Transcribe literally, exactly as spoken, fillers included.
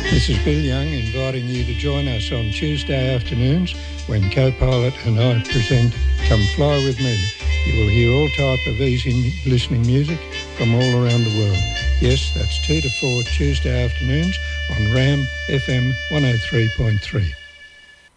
This is Bill Young inviting you to join us on Tuesday afternoons when Co-Pilot and I present Come Fly With Me. You will hear all type of easy listening music from all around the world. Yes, that's two to four Tuesday afternoons on RAM F M one oh three point three.